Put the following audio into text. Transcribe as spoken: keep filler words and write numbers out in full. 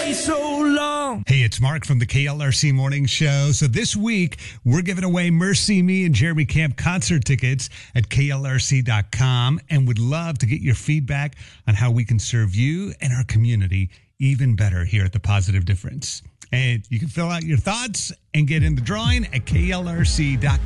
way so long. Hey, it's Mark from the K L R C Morning Show. So this week, we're giving away Mercy Me and Jeremy Camp concert tickets at K L R C dot com and would love to get your feedback on how we can serve you and our community even better here at The Positive Difference. And you can fill out your thoughts and get in the drawing at K L R C dot com.